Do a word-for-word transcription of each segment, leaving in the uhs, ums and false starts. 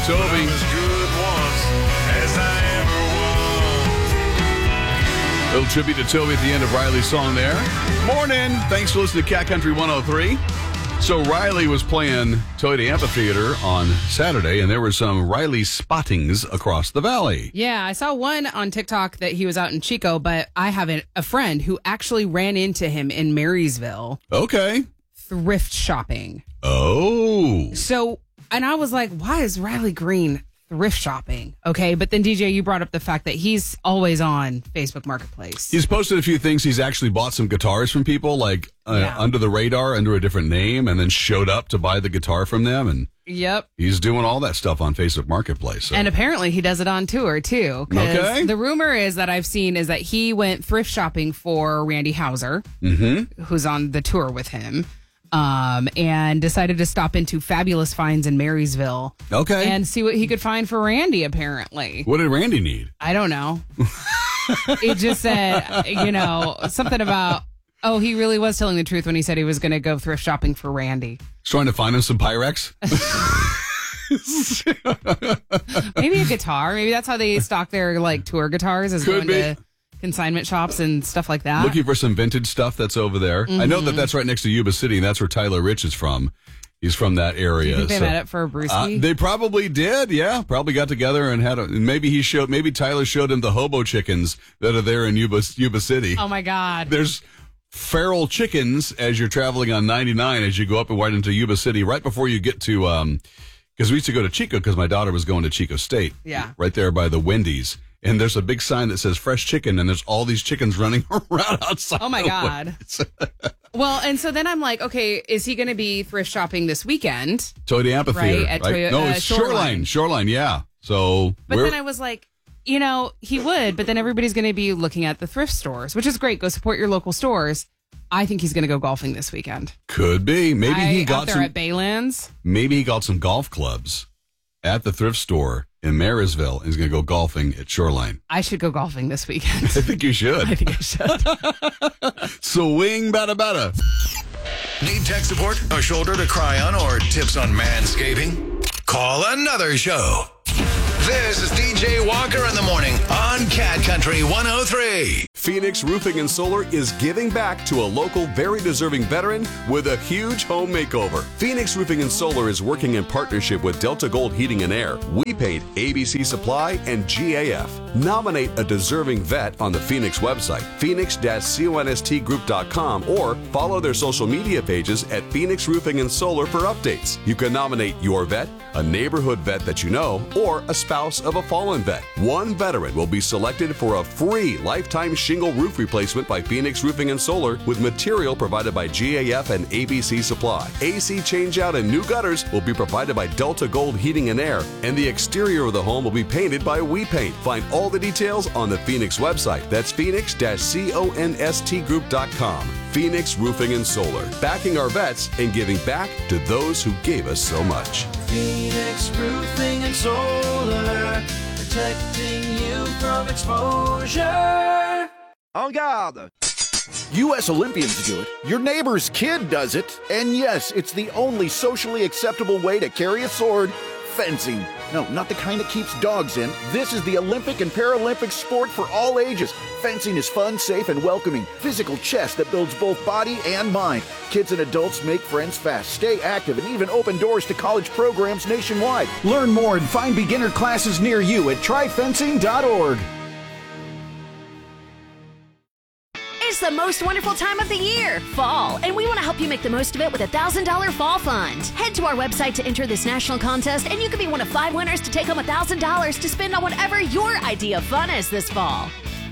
Toby. As good once as I ever was. Little tribute to Toby at the end of Riley's song there. Morning. Thanks for listening to Cat Country one oh three. So Riley was playing Toyota Amphitheater on Saturday, and there were some Riley spottings across the valley. Yeah, I saw one on TikTok that he was out in Chico, but I have a, a friend who actually ran into him in Marysville. Okay. Thrift shopping. Oh. So, and I was like, why is Riley Green thrift shopping? Okay, but then D J, you brought up the fact that he's always on Facebook Marketplace. He's posted a few things. He's actually bought some guitars from people, like uh, Yeah. under the radar, under a different name, and then showed up to buy the guitar from them. And Yep. he's doing all that stuff on Facebook Marketplace. So. And apparently he does it on tour too. 'Cause Okay. The rumor is that I've seen is that he went thrift shopping for Randy Houser, Mm-hmm. who's on the tour with him, um, and decided to stop into Fabulous Finds in Marysville Okay. and see what he could find for Randy, apparently. What did Randy need? I don't know. It just said, you know, something about, oh, he really was telling the truth when he said he was going to go thrift shopping for Randy. He's trying to find him some Pyrex. Maybe a guitar. Maybe that's how they stock their like tour guitars, is Could going be. to consignment shops and stuff like that. Looking for some vintage stuff that's over there. I know that that's right next to Yuba City, and that's where Tyler Rich is from. He's from that area. You think they so- met up for a brewski? Uh, they probably did, yeah. Probably got together and had a, and maybe he showed, maybe Tyler showed him the hobo chickens that are there in Yuba, Yuba City. oh my God. There's feral chickens as you're traveling on ninety-nine as you go up and right into Yuba City, right before you get to, um, because we used to go to Chico because my daughter was going to Chico State. Yeah. Right there by the Wendy's. And there's a big sign that says fresh chicken, and there's all these chickens running around outside. Oh my the God. Wendy's. Well, and so then I'm like, okay, is he going to be thrift shopping this weekend? Toyota Amphitheater. Right, at Toyo- no, uh, it's Shoreline. Shoreline. Shoreline, yeah. So, But we're- then I was like, you know, he would, but then everybody's going to be looking at the thrift stores, which is great. Go support your local stores. I think he's going to go golfing this weekend. could be. Maybe I, he out got there some. at Baylands. Maybe he got some golf clubs at the thrift store in Marysville, and he's going to go golfing at Shoreline. I should go golfing this weekend. I think you should. I think I should. Swing, bada, bada. Need tech support, a shoulder to cry on, or tips on manscaping? Call another show. This is D J Walker in the morning on Cat Country one oh three. Phoenix Roofing and Solar is giving back to a local, very deserving veteran with a huge home makeover. Phoenix Roofing and Solar is working in partnership with Delta Gold Heating and Air, We Paint, A B C Supply, and G A F. Nominate a deserving vet on the Phoenix website, phoenix dash const group dot com, or follow their social media pages at Phoenix Roofing and Solar for updates. You can nominate your vet, a neighborhood vet that you know, or a spouse of a fallen vet. One veteran will be selected for a free lifetime shingle roof replacement by Phoenix Roofing and Solar with material provided by G A F and A B C Supply. A C changeout and new gutters will be provided by Delta Gold Heating and Air, and the exterior of the home will be painted by We Paint. Find all the details on the Phoenix website. That's phoenix dash const group dot com. Phoenix Roofing and Solar, backing our vets and giving back to those who gave us so much. Phoenix Roofing and Solar, protecting you from exposure. En garde! U S Olympians do it, your neighbor's kid does it, and yes, it's the only socially acceptable way to carry a sword, fencing. No, not the kind that keeps dogs in. This is the Olympic and Paralympic sport for all ages. Fencing is fun, safe, and welcoming. Physical chess that builds both body and mind. Kids and adults make friends fast, stay active, and even open doors to college programs nationwide. Learn more and find beginner classes near you at try fencing dot org. It's the most wonderful time of the year, fall, and we want to help you make the most of it with a one thousand dollars Fall Fund. Head to our website to enter this national contest, and you could be one of five winners to take home one thousand dollars to spend on whatever your idea of fun is this fall.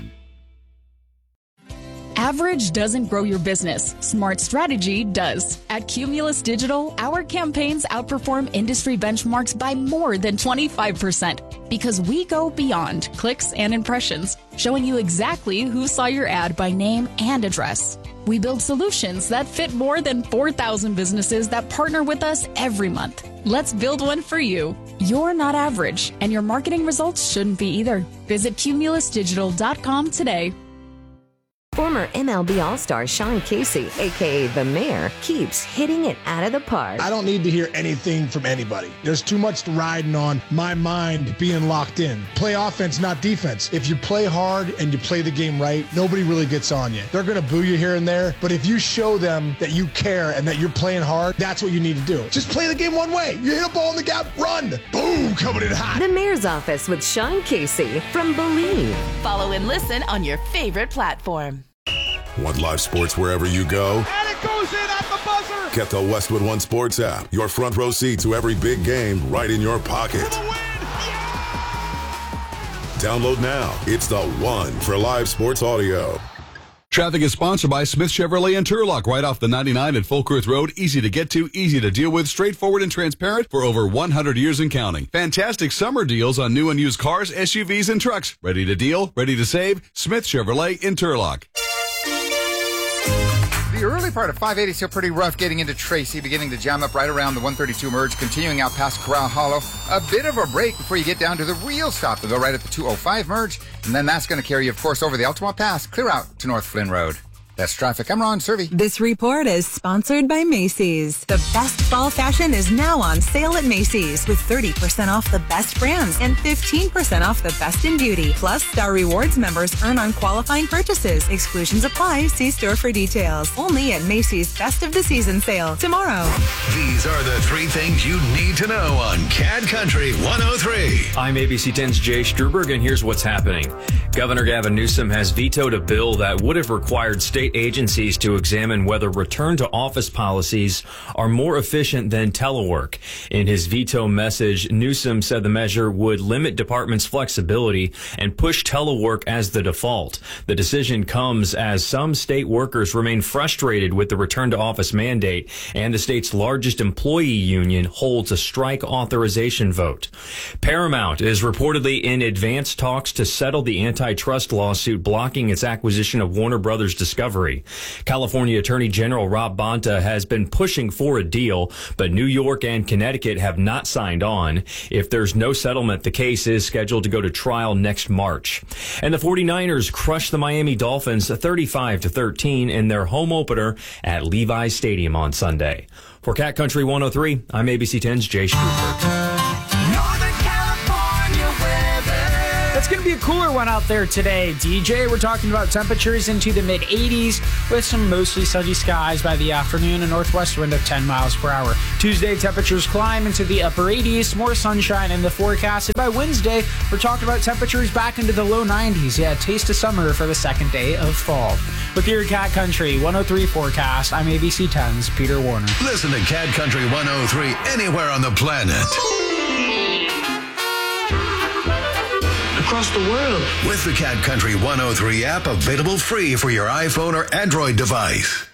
Average doesn't grow your business. Smart strategy does. At Cumulus Digital, our campaigns outperform industry benchmarks by more than twenty-five percent because we go beyond clicks and impressions, showing you exactly who saw your ad by name and address. We build solutions that fit more than four thousand businesses that partner with us every month. Let's build one for you. You're not average, and your marketing results shouldn't be either. Visit cumulus digital dot com today. Former M L B All-Star Sean Casey, a k a. The Mayor, keeps hitting it out of the park. I don't need to hear anything from anybody. There's too much riding on my mind being locked in. Play offense, not defense. If you play hard and you play the game right, nobody really gets on you. They're going to boo you here and there, but if you show them that you care and that you're playing hard, that's what you need to do. Just play the game one way. You hit a ball in the gap, run. Boom, coming in hot. The Mayor's Office with Sean Casey from Believe. Follow and listen on your favorite platform. Want live sports wherever you go? And it goes in at the buzzer! Get the Westwood One Sports app. Your front row seat to every big game right in your pocket. For the win! Yeah! Download now. It's the one for live sports audio. Traffic is sponsored by Smith Chevrolet in Turlock, right off the ninety-nine at Folkworth Road. Easy to get to, easy to deal with, straightforward and transparent for over one hundred years and counting. Fantastic summer deals on new and used cars, S U Vs, and trucks. Ready to deal? Ready to save? Smith Chevrolet in Turlock. The early part of five eighty is still pretty rough getting into Tracy, beginning to jam up right around the one thirty-two merge, continuing out past Corral Hollow. A bit of a break before you get down to the real stop to go right at the two oh five merge, and then that's going to carry you, of course, over the Altamont Pass, clear out to North Flynn Road. That's traffic. I'm Ron Servey. This report is sponsored by Macy's. The best fall fashion is now on sale at Macy's with thirty percent off the best brands and fifteen percent off the best in beauty. Plus, Star Rewards members earn on qualifying purchases. Exclusions apply. See store for details. Only at Macy's Best of the Season sale tomorrow. These are the three things you need to know on Cad Country one oh three. I'm A B C ten's Jay Struberg, and here's what's happening. Governor Gavin Newsom has vetoed a bill that would have required state agencies to examine whether return to office policies are more efficient than telework. In his veto message, Newsom said the measure would limit departments' flexibility and push telework as the default. The decision comes as some state workers remain frustrated with the return to office mandate, and the state's largest employee union holds a strike authorization vote. Paramount is reportedly in advanced talks to settle the antitrust lawsuit blocking its acquisition of Warner Brothers Discovery. California Attorney General Rob Bonta has been pushing for a deal, but New York and Connecticut have not signed on. If there's no settlement, the case is scheduled to go to trial next March. And the forty-niners crushed the Miami Dolphins thirty-five to thirteen in their home opener at Levi's Stadium on Sunday. For Cat Country one oh three, I'm A B C ten's Jay Struberg. It's going to be a cooler one out there today, D J. We're talking about temperatures into the mid eighties with some mostly sunny skies by the afternoon, a northwest wind of ten miles per hour. Tuesday, temperatures climb into the upper eighties, more sunshine in the forecast. And by Wednesday, we're talking about temperatures back into the low nineties. Yeah, taste of summer for the second day of fall. With your Cat Country one oh three forecast, I'm A B C ten's Peter Warner. Listen to Cat Country one oh three anywhere on the planet. Across the world. With the Cat Country one oh three app available free for your iPhone or Android device.